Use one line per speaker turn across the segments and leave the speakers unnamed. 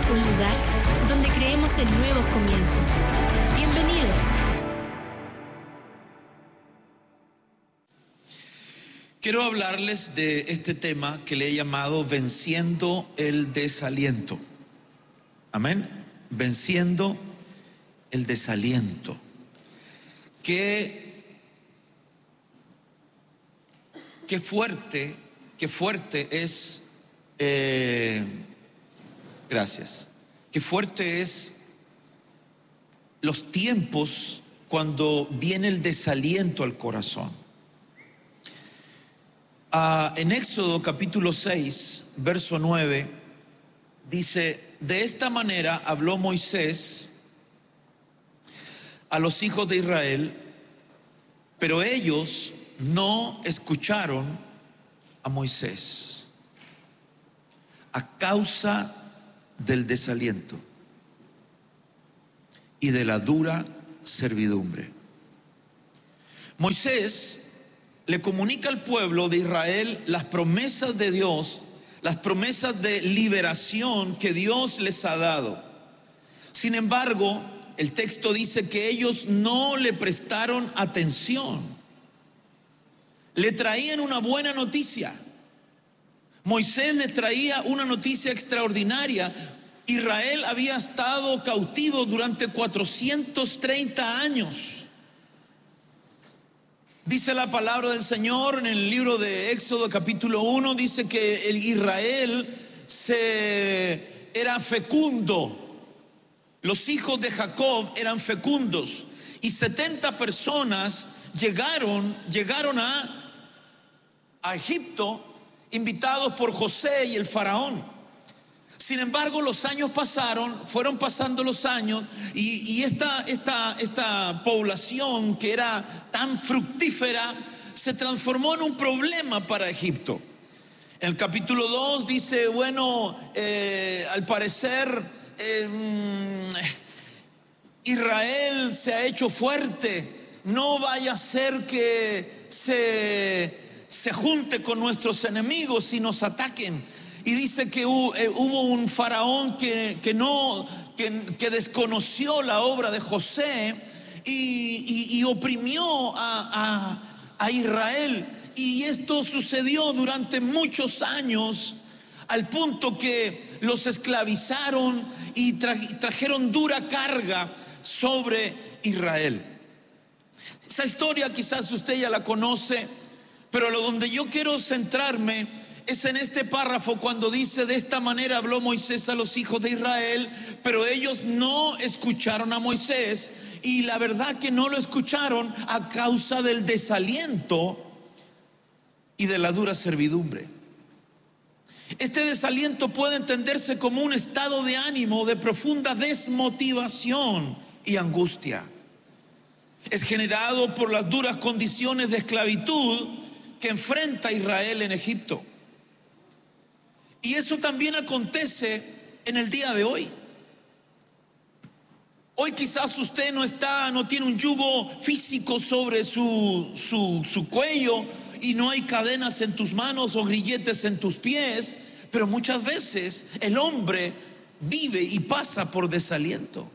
un lugar donde creemos en nuevos comienzos. Bienvenidos.
Quiero hablarles de este tema que le he llamado venciendo el desaliento. Amén. Venciendo el desaliento. Qué fuerte es. Gracias. Qué fuerte es los tiempos cuando viene el desaliento al corazón. En Éxodo capítulo 6, verso 9, dice: de esta manera habló Moisés a los hijos de Israel, pero ellos no escucharon a Moisés a causa del desaliento y de la dura servidumbre. Moisés le comunica al pueblo de Israel las promesas de Dios, las promesas de liberación que Dios les ha dado. Sin embargo, el texto dice que ellos no le prestaron atención. Le traían una buena noticia. Moisés le traía una noticia extraordinaria. Israel había estado cautivo durante 430 años. Dice la palabra del Señor en el libro de Éxodo capítulo 1, dice que el Israel era fecundo. Los hijos de Jacob eran fecundos y 70 personas llegaron a Egipto, invitados por José y el faraón. Sin embargo, los años fueron pasando los años y esta población que era tan fructífera se transformó en un problema para Egipto. En el capítulo 2 dice, al parecer Israel se ha hecho fuerte, no vaya a ser que se junte con nuestros enemigos y nos ataquen. Y dice que hubo un faraón que desconoció la obra de José y oprimió a Israel. Y esto sucedió durante muchos años, al punto que los esclavizaron y trajeron dura carga sobre Israel. Esa historia quizás usted ya la conoce, pero donde yo quiero centrarme es en este párrafo cuando dice: de esta manera habló Moisés a los hijos de Israel, pero ellos no escucharon a Moisés. Y la verdad que no lo escucharon a causa del desaliento y de la dura servidumbre. Este desaliento puede entenderse como un estado de ánimo de profunda desmotivación y angustia. Es generado por las duras condiciones de esclavitud que enfrenta Israel en Egipto. Y eso también acontece en el día de hoy. Hoy quizás usted no tiene un yugo físico sobre su cuello y no hay cadenas en tus manos o grilletes en tus pies, pero muchas veces el hombre vive y pasa por desaliento.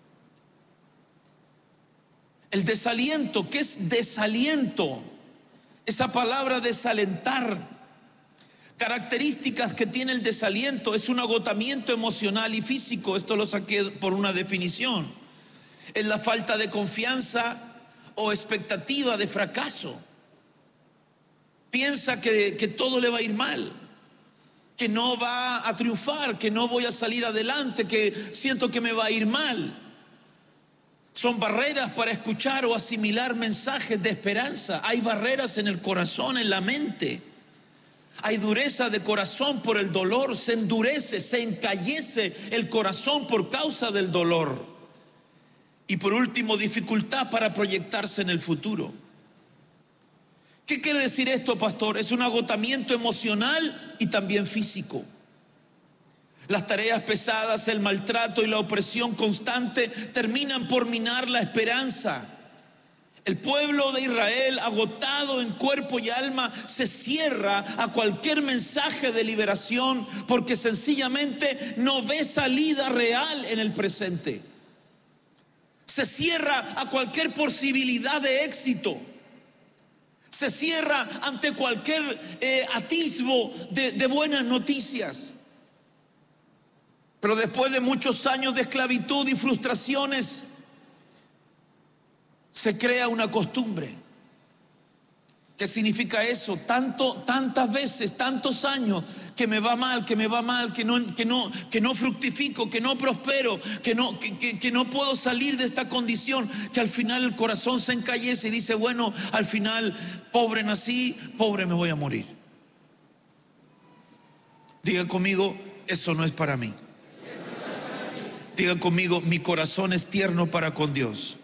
El desaliento, ¿qué es desaliento? Esa palabra desalentar. Características que tiene el desaliento: es un agotamiento emocional y físico. Esto lo saqué por una definición. Es la falta de confianza o expectativa de fracaso. Piensa que todo le va a ir mal, que no va a triunfar, que no voy a salir adelante, que siento que me va a ir mal. Son barreras para escuchar o asimilar mensajes de esperanza. Hay barreras en el corazón, en la mente. Hay dureza de corazón por el dolor. Se endurece, se encallece el corazón por causa del dolor. Y por último, dificultad para proyectarse en el futuro. ¿Qué quiere decir esto, pastor? Es un agotamiento emocional y también físico. Las tareas pesadas, el maltrato y la opresión constante terminan por minar la esperanza. El pueblo de Israel, agotado en cuerpo y alma, se cierra a cualquier mensaje de liberación porque sencillamente no ve salida real en el presente. Se cierra a cualquier posibilidad de éxito. Se cierra ante cualquier atisbo de buenas noticias. Pero después de muchos años de esclavitud y frustraciones, se crea una costumbre. ¿Qué significa eso? Tantas veces, tantos años que me va mal, que no fructifico, que no prospero, que no puedo salir de esta condición, que al final el corazón se encallece y dice, bueno, al final, pobre nací, pobre me voy a morir. Diga conmigo, eso no es para mí. Diga conmigo, mi corazón es tierno para con Dios.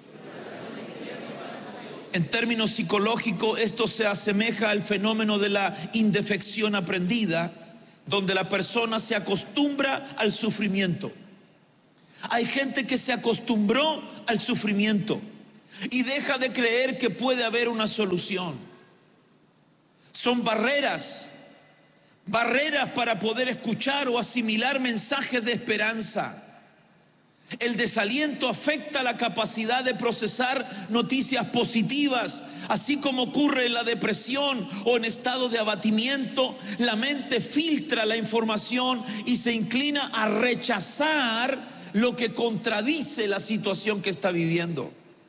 En términos psicológicos, esto se asemeja al fenómeno de la indefección aprendida, donde la persona se acostumbra al sufrimiento. Hay gente que se acostumbró al sufrimiento y deja de creer que puede haber una solución. Son barreras para poder escuchar o asimilar mensajes de esperanza. El desaliento afecta la capacidad de procesar noticias positivas, así como ocurre en la depresión o en estado de abatimiento. La mente filtra la información y se inclina a rechazar lo que contradice la situación que está viviendo.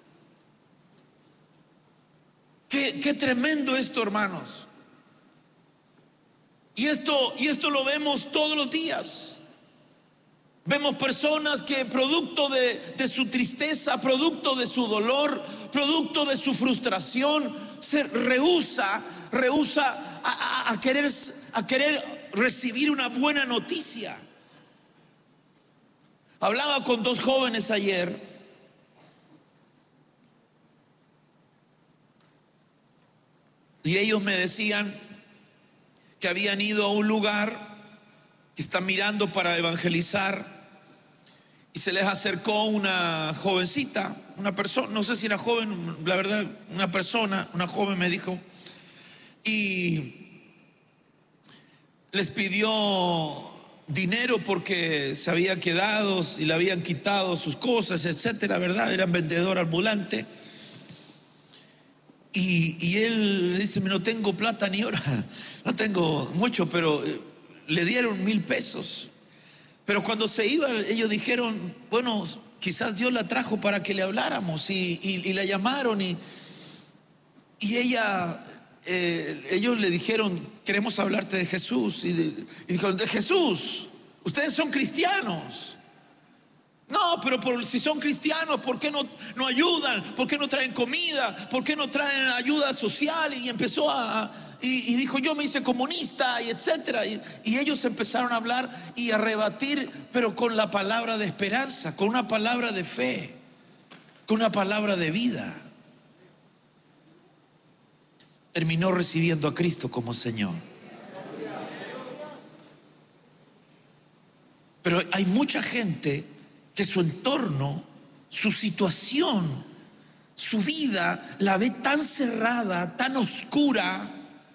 Qué tremendo esto, hermanos. Y esto lo vemos todos los días. Vemos personas que producto de su tristeza, producto de su dolor, producto de su frustración, se rehúsa a querer recibir una buena noticia. Hablaba con dos jóvenes ayer y ellos me decían que habían ido a un lugar que están mirando para evangelizar. Y se les acercó una jovencita, una persona, no sé si era joven, la verdad, una joven me dijo, y les pidió dinero porque se había quedado y le habían quitado sus cosas, etcétera, ¿verdad? Eran vendedor ambulante. Y él le dice, no tengo plata ni hora, no tengo mucho, pero le dieron 1,000 pesos. Pero cuando se iba, ellos dijeron, bueno, quizás Dios la trajo para que le habláramos, y la llamaron y ella, ellos le dijeron, queremos hablarte de Jesús, y dijeron, de Jesús, ustedes son cristianos. No, pero si son cristianos, ¿por qué no ayudan? ¿Por qué no traen comida? ¿Por qué no traen ayuda social? Y empezó y dijo, yo me hice comunista, y etcétera. Y ellos empezaron a hablar y a rebatir, pero con la palabra de esperanza, con una palabra de fe, con una palabra de vida. Terminó recibiendo a Cristo como Señor. Pero hay mucha gente que su entorno, su situación, su vida la ve tan cerrada, tan oscura,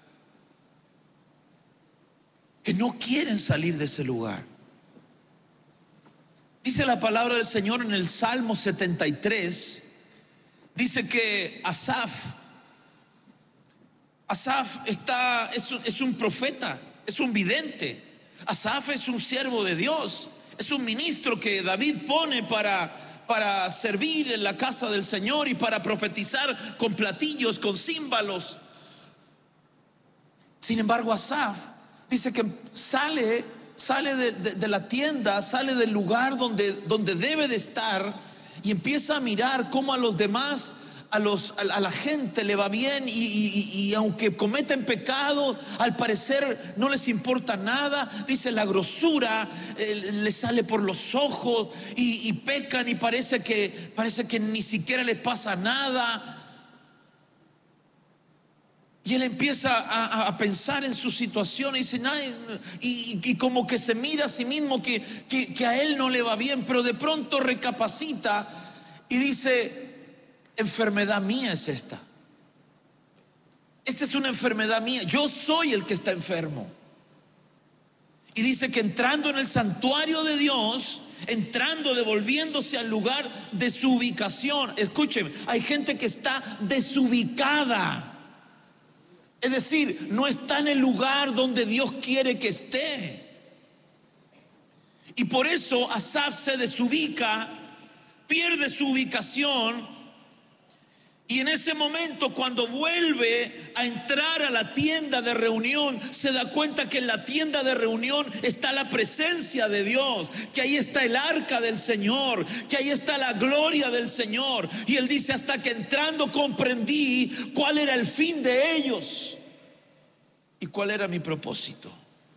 que no quieren salir de ese lugar. Dice la palabra del Señor en el Salmo 73, dice que Asaf es un profeta, es un vidente. Asaf es un siervo de Dios, es un ministro que David pone para servir en la casa del Señor y para profetizar con platillos, con címbalos. Sin embargo, Asaf dice que sale de la tienda, sale del lugar donde debe de estar, y empieza a mirar cómo a los demás, a la gente le va bien, y aunque cometen pecado, al parecer no les importa nada. Dice, la grosura les sale por los ojos, y pecan, y parece que ni siquiera les pasa nada. Y él empieza a pensar en su situación y dice, y como que se mira a sí mismo que a él no le va bien, pero de pronto recapacita y dice, enfermedad mía es esta. Esta es una enfermedad mía. Yo soy el que está enfermo. Y dice que entrando en el santuario de Dios, entrando, devolviéndose al lugar de su ubicación. Escuchen, hay gente que está desubicada. Es decir, no está en el lugar donde Dios quiere que esté. Y por eso Asaf se desubica, pierde su ubicación. Y en ese momento, cuando vuelve a entrar a la tienda de reunión, se da cuenta que en la tienda de reunión está la presencia de Dios, que ahí está el arca del Señor, que ahí está la gloria del Señor. Y él dice: hasta que entrando comprendí cuál era el fin de ellos y cuál era mi propósito.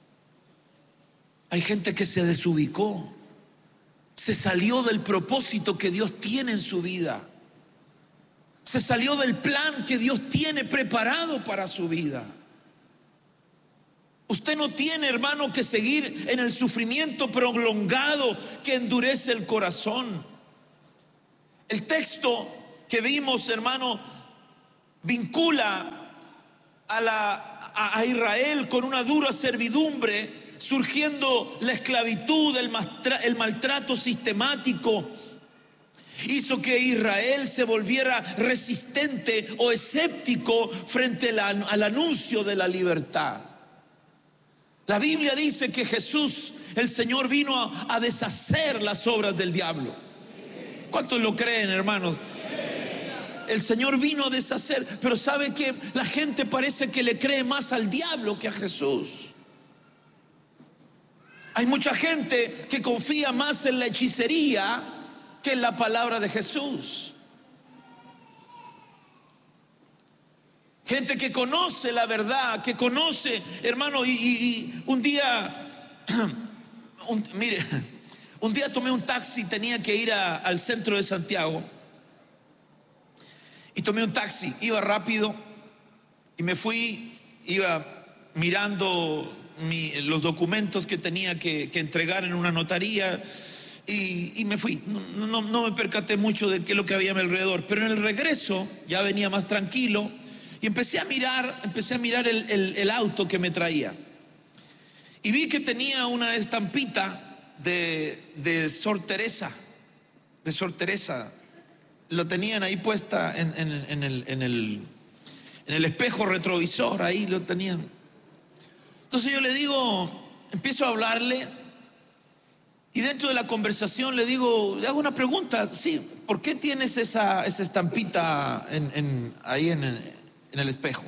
Hay gente que se desubicó, se salió del propósito que Dios tiene en su vida. Se salió del plan que Dios tiene preparado para su vida. Usted no tiene, hermano, que seguir en el sufrimiento prolongado que endurece el corazón. El texto que vimos, hermano, vincula a Israel con una dura servidumbre, surgiendo la esclavitud, el maltrato sistemático. Hizo que Israel se volviera resistente o escéptico frente al anuncio de la libertad. La Biblia dice que Jesús, el Señor, vino a deshacer las obras del diablo. ¿Cuántos lo creen, hermanos? El Señor vino a deshacer, pero ¿sabe qué? La gente parece que le cree más al diablo que a Jesús. Hay mucha gente que confía más en la hechicería que en la palabra de Jesús. Gente que conoce la verdad, que conoce, hermano, y un día, mire, un día tomé un taxi, tenía que ir al centro de Santiago, y tomé un taxi, iba rápido, y me fui, iba mirando los documentos que tenía que entregar en una notaría. Y me fui, no me percaté mucho de qué es lo que había a mi alrededor. Pero en el regreso ya venía más tranquilo y empecé a mirar el auto que me traía. Y vi que tenía una estampita de Sor Teresa. De Sor Teresa. Lo tenían ahí puesta en el espejo retrovisor, ahí lo tenían. Entonces yo le digo, empiezo a hablarle. Y dentro de la conversación le hago una pregunta. Sí, ¿por qué tienes esa estampita ahí en el espejo?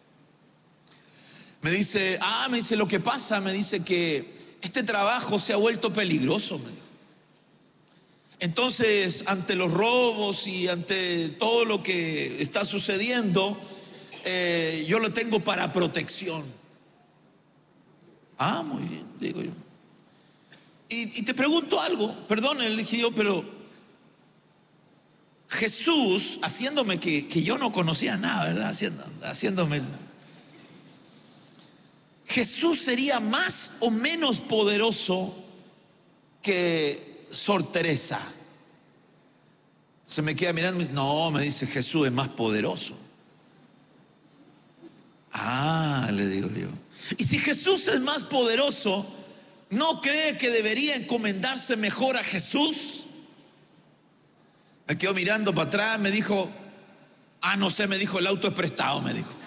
Me dice, lo que pasa, me dice que este trabajo se ha vuelto peligroso, me dijo. Entonces, ante los robos y ante todo lo que está sucediendo, yo lo tengo para protección. Muy bien, digo yo. Y te pregunto algo, perdón, le dije yo, pero Jesús, haciéndome que yo no conocía nada, ¿verdad? Haciéndome. ¿Jesús sería más o menos poderoso que Sor Teresa? Se me queda mirando y me dice, no, me dice, Jesús es más poderoso. Le digo yo. Y si Jesús es más poderoso, ¿no cree que debería encomendarse mejor a Jesús? Me quedó mirando para atrás, me dijo, no sé, me dijo, el auto es prestado, me dijo.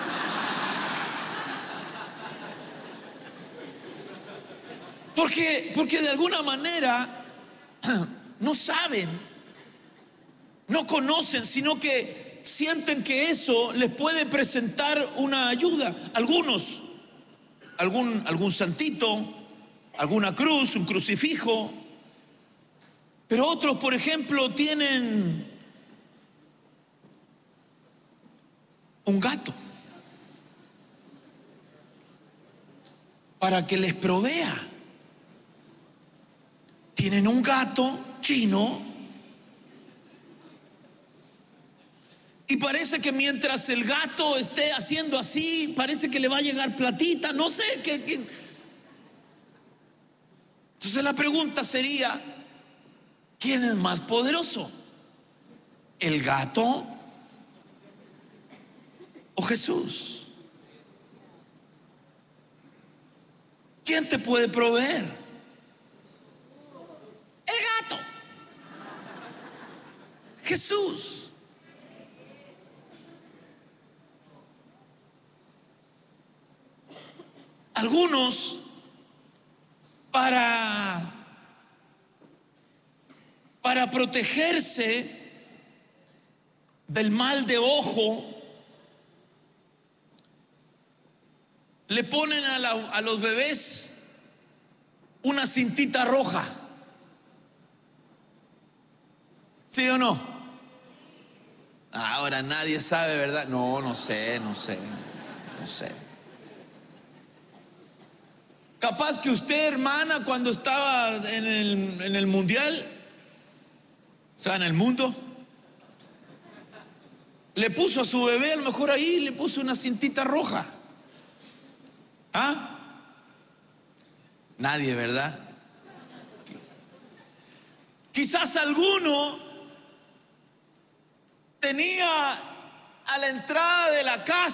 Porque de alguna manera no saben, no conocen, sino que sienten que eso les puede presentar una ayuda. Algunos, algún santito, alguna cruz, un crucifijo. Pero otros, por ejemplo, tienen un gato para que les provea. Tienen un gato chino y parece que mientras el gato esté haciendo así, parece que le va a llegar platita, no sé qué. Entonces la pregunta sería, ¿quién es más poderoso? ¿El gato o Jesús? ¿Quién te puede proveer? El gato. Jesús. Algunos para protegerse del mal de ojo, le ponen a los bebés una cintita roja. ¿Sí o no? Ahora nadie sabe, ¿verdad? No sé. Capaz que usted, hermana, cuando estaba en el mundial, o sea, en el mundo, le puso a su bebé, a lo mejor ahí le puso una cintita roja. ¿Ah? Nadie, ¿verdad? Quizás alguno tenía a la entrada de la casa